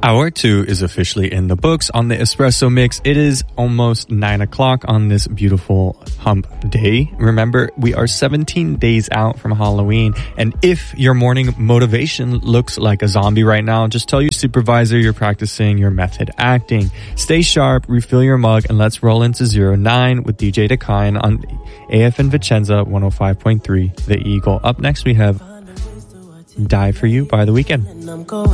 Hour 2 is officially in the books on the Espresso Mix. It is almost 9 o'clock on this beautiful hump day. Remember, we are 17 days out from Halloween. And if your morning motivation looks like a zombie right now, just tell your supervisor you're practicing your method acting. Stay sharp, refill your mug, and let's roll into 09 with DJ Dekine on AFN Vicenza 105.3, The Eagle. Up next, we have Die For You by The Weeknd.